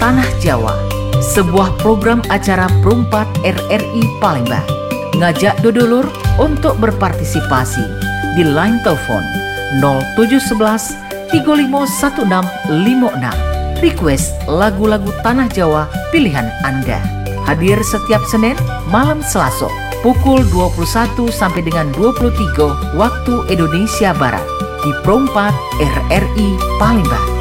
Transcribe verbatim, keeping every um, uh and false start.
Tanah Jawa, sebuah program acara Perumpat R R I Palembang. Ngajak dodolur untuk berpartisipasi di line telepon nol tujuh satu satu tiga lima satu enam lima enam. Request lagu-lagu Tanah Jawa pilihan Anda. Hadir setiap Senin malam Selasa pukul dua puluh satu sampai dengan dua puluh tiga waktu Indonesia Barat di Perumpat R R I Palembang.